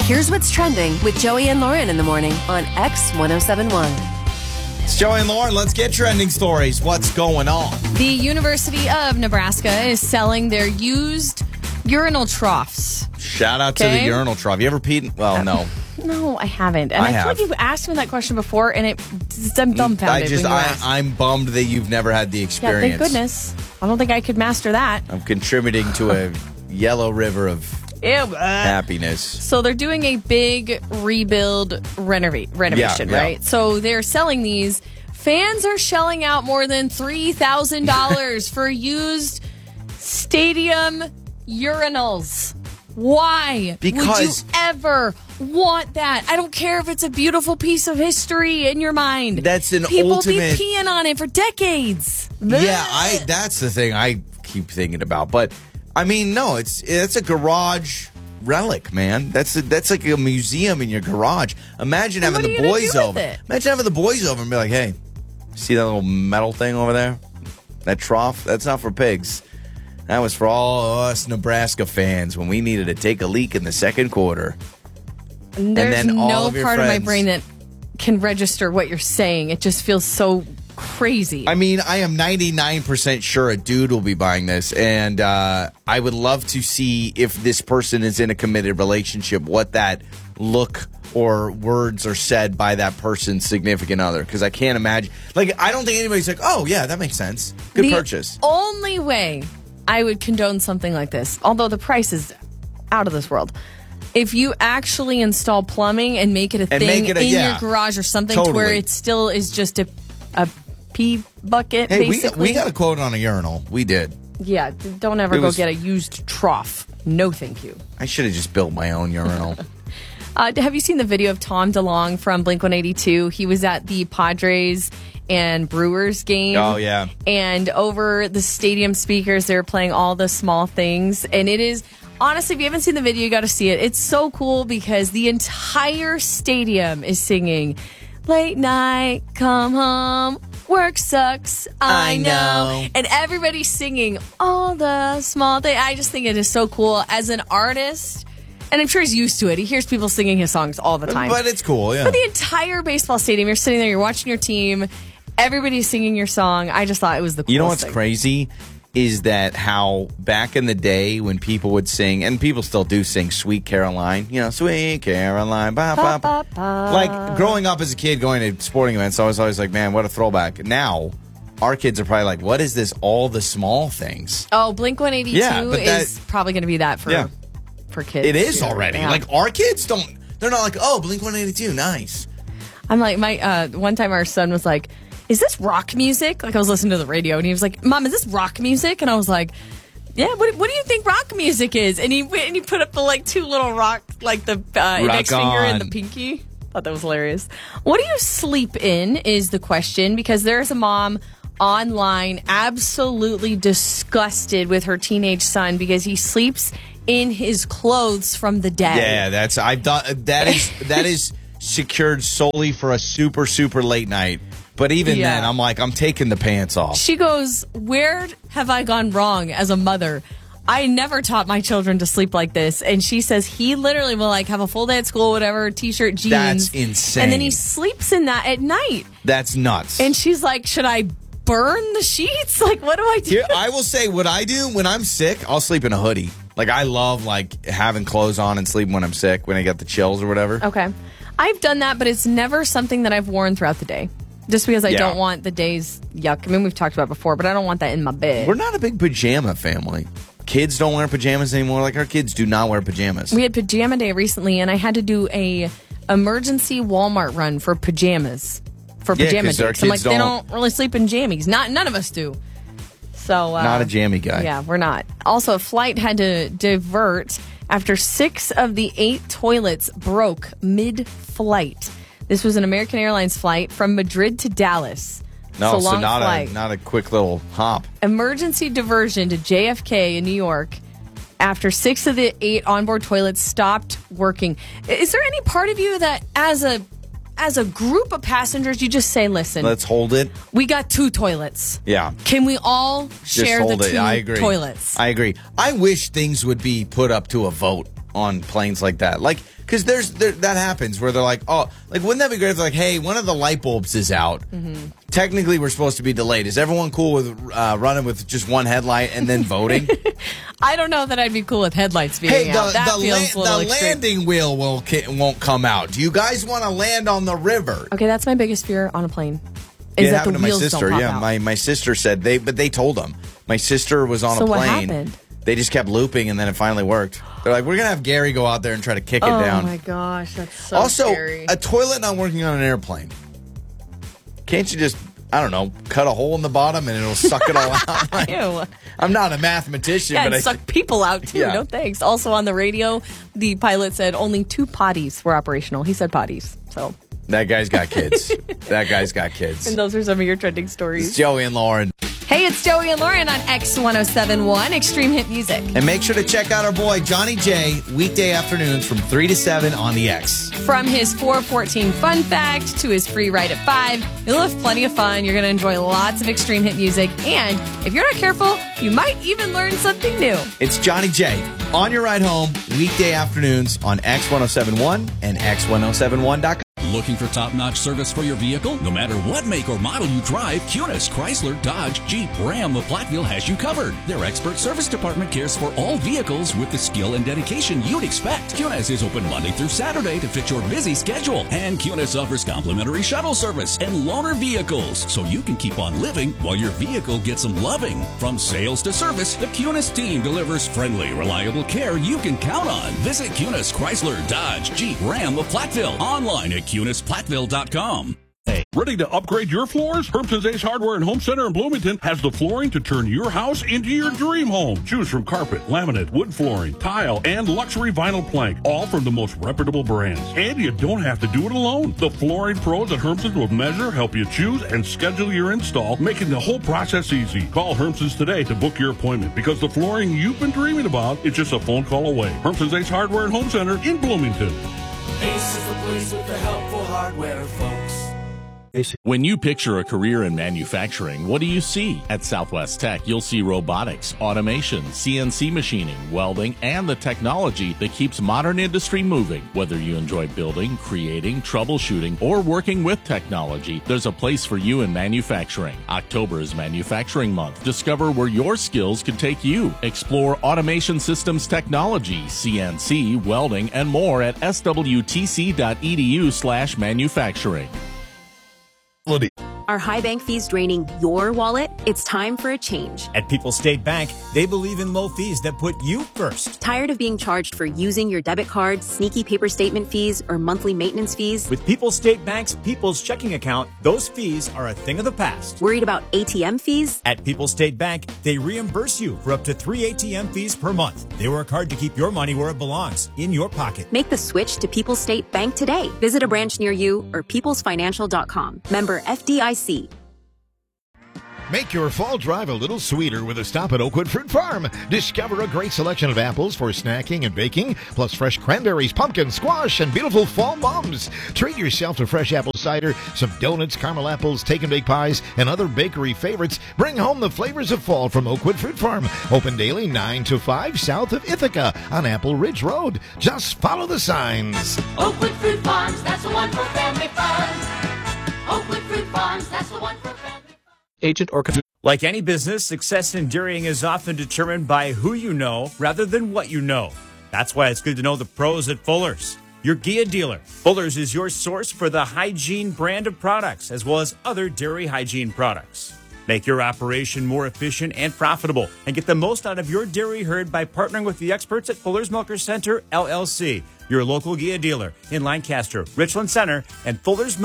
Here's what's trending with Joey and Lauren in the morning on X1071. It's Joey and Lauren. Let's get trending stories. What's going on? The University of Nebraska is selling their used urinal troughs. Shout out to the urinal trough. You ever peed? Well, no. No, I haven't. And I feel like you've asked me that question before, and I'm dumbfounded. I'm bummed that you've never had the experience. Yeah, thank goodness. I don't think I could master that. I'm contributing to a yellow river of happiness. So they're doing a big rebuild renovation, right? So they're selling these. Fans are shelling out more than $3,000 for used stadium urinals. Why because would you ever want that? I don't care if it's a beautiful piece of history in your mind. That's an People ultimate... be peeing on it for decades. Yeah, that's the thing I keep thinking about. But I mean, no, it's a garage relic, man. That's like a museum in your garage. Imagine having the boys over. Imagine having the boys over and be like, "Hey, see that little metal thing over there? That trough? That's not for pigs. That was for all us Nebraska fans when we needed to take a leak in the second quarter." There's no part of my brain that can register what you're saying. It just feels so crazy. I mean, I am 99% sure a dude will be buying this, and I would love to see if this person is in a committed relationship, what that look or words are said by that person's significant other, because I can't imagine. Like, I don't think anybody's like, oh, yeah, that makes sense. Good purchase. The only way I would condone something like this, although the price is out of this world, if you actually install plumbing and make it a thing in your garage or something to where it still is just a pee bucket, basically. We got a quote on a urinal. We did. Yeah, don't ever go get a used trough. No, thank you. I should have just built my own urinal. Have you seen the video of Tom DeLonge from Blink-182? He was at the Padres and Brewers game. Oh, yeah. And over the stadium speakers, they were playing All the Small Things. And it is, honestly, if you haven't seen the video, you got to see it. It's so cool because the entire stadium is singing, "Late night, come home, work sucks, I know." And everybody's singing all the small things. I just think it is so cool. As an artist, and I'm sure he's used to it. He hears people singing his songs all the time. But it's cool, yeah. But the entire baseball stadium, you're sitting there, you're watching your team, everybody's singing your song. I just thought it was the coolest thing. You know what's crazy? Is that how back in the day when people would sing, and people still do sing Sweet Caroline, Sweet Caroline, ba, ba, ba. Like growing up as a kid going to sporting events, I was always like, man, what a throwback. Now, our kids are probably like, what is this, all the small things? Oh, Blink-182 is probably going to be that for kids. It is already. Yeah. Like our kids they're not like, oh, Blink-182, nice. I'm like, one time our son was like, "Is this rock music?" Like I was listening to the radio and he was like, "Mom, is this rock music?" And I was like, "Yeah, what do you think rock music is?" And he put up the two little rock, like the index finger and the pinky. Thought that was hilarious. What do you sleep in is the question, because there's a mom online absolutely disgusted with her teenage son because he sleeps in his clothes from the day. Yeah, that is secured solely for a super, super late night. But even then, I'm like, I'm taking the pants off. She goes, "Where have I gone wrong as a mother? I never taught my children to sleep like this." And she says he literally will have a full day at school, whatever, t-shirt, jeans. That's insane. And then he sleeps in that at night. That's nuts. And she's like, "Should I burn the sheets? Like, what do I do?" Here, I will say what I do when I'm sick, I'll sleep in a hoodie. Like, I love having clothes on and sleeping when I'm sick, when I get the chills or whatever. Okay. I've done that, but it's never something that I've worn throughout the day. Just because I don't want the day's yuck. I mean, we've talked about it before, but I don't want that in my bed. We're not a big pajama family. Kids don't wear pajamas anymore. Like, our kids do not wear pajamas. We had pajama day recently, and I had to do a emergency Walmart run for pajamas. For pajama day. I'm like, they don't really sleep in jammies. None of us do. So not a jammy guy. Yeah, we're not. Also, a flight had to divert after 6 of the 8 toilets broke mid-flight. This was an American Airlines flight from Madrid to Dallas. No, so not a quick little hop. Emergency diversion to JFK in New York after 6 of the 8 onboard toilets stopped working. Is there any part of you that, as a group of passengers, you just say, "Listen, let's hold it. We got 2 toilets. Yeah. Can we all share the 2 I agree. toilets?" I agree. I wish things would be put up to a vote. on planes like that. Like, because that happens where they're like, oh, like, wouldn't that be great if they're like, hey, one of the light bulbs is out. Mm-hmm. Technically, we're supposed to be delayed. Is everyone cool with running with just one headlight and then voting? I don't know that I'd be cool with headlights being out. That feels a little extreme. Landing wheel won't come out. Do you guys want to land on the river? Okay, that's my biggest fear on a plane. Is that the wheels don't pop out. My sister said they told them. My sister was on a plane. So what happened? They just kept looping, and then it finally worked. They're like, we're going to have Gary go out there and try to kick it down. Oh, my gosh. That's so scary. Also, a toilet not working on an airplane. Can't you just, I don't know, cut a hole in the bottom and it'll suck it all out? Like, Ew. I'm not a mathematician. Yeah, but suck people out, too. Yeah. No thanks. Also, on the radio, the pilot said only 2 potties were operational. He said potties, so... That guy's got kids. That guy's got kids. And those are some of your trending stories. It's Joey and Lauren. Hey, it's Joey and Lauren on X1071 Extreme Hit Music. And make sure to check out our boy, Johnny J, weekday afternoons from 3 to 7 on the X. From his 414 fun fact to his free ride at 5, you'll have plenty of fun. You're going to enjoy lots of extreme hit music. And if you're not careful, you might even learn something new. It's Johnny J on your ride home, weekday afternoons on X1071 and X1071.com. Looking for top-notch service for your vehicle? No matter what make or model you drive, Cunis, Chrysler, Dodge, Jeep, Ram, of Platteville has you covered. Their expert service department cares for all vehicles with the skill and dedication you'd expect. Cunis is open Monday through Saturday to fit your busy schedule. And Cunis offers complimentary shuttle service and loaner vehicles, so you can keep on living while your vehicle gets some loving. From sales to service, the Cunis team delivers friendly, reliable care you can count on. Visit Cunis, Chrysler, Dodge, Jeep, Ram of Platteville online at CunisPlatteville.com. Ready to upgrade your floors? Hermson's Ace Hardware and Home Center in Bloomington has the flooring to turn your house into your dream home. Choose from carpet, laminate, wood flooring, tile, and luxury vinyl plank, all from the most reputable brands. And you don't have to do it alone. The flooring pros at Hermson's will measure, help you choose, and schedule your install, making the whole process easy. Call Hermson's today to book your appointment, because the flooring you've been dreaming about is just a phone call away. Hermson's Ace Hardware and Home Center in Bloomington. Ace is the place with the helpful hardware, folks. When you picture a career in manufacturing, what do you see? At Southwest Tech, you'll see robotics, automation, CNC machining, welding, and the technology that keeps modern industry moving. Whether you enjoy building, creating, troubleshooting, or working with technology, there's a place for you in manufacturing. October is Manufacturing Month. Discover where your skills can take you. Explore automation systems technology, CNC, welding, and more at swtc.edu/manufacturing. Are high bank fees draining your wallet? It's time for a change. At People's State Bank, they believe in low fees that put you first. Tired of being charged for using your debit card, sneaky paper statement fees, or monthly maintenance fees? With People's State Bank's People's Checking Account, those fees are a thing of the past. Worried about ATM fees? At People's State Bank, they reimburse you for up to 3 ATM fees per month. They work hard to keep your money where it belongs, in your pocket. Make the switch to People's State Bank today. Visit a branch near you or peoplesfinancial.com. Member FDIC. Make your fall drive a little sweeter with a stop at Oakwood Fruit Farm. Discover a great selection of apples for snacking and baking, plus fresh cranberries, pumpkin, squash, and beautiful fall mums. Treat yourself to fresh apple cider, some donuts, caramel apples, take and bake pies, and other bakery favorites. Bring home the flavors of fall from Oakwood Fruit Farm. Open daily 9 to 5 south of Ithaca on Apple Ridge Road. Just follow the signs. Oakwood Fruit Farms, that's the one for family fun. Oakwood Fruit Farms, that's the one for family fun. Agent or like any business, success in dairying is often determined by who you know rather than what you know. That's why it's good to know the pros at Fuller's, your Gia dealer. Fuller's is your source for the hygiene brand of products, as well as other dairy hygiene products. Make your operation more efficient and profitable, and get the most out of your dairy herd by partnering with the experts at Fuller's Milker Center, LLC, your local Gia dealer in Lancaster, Richland Center, and Fuller's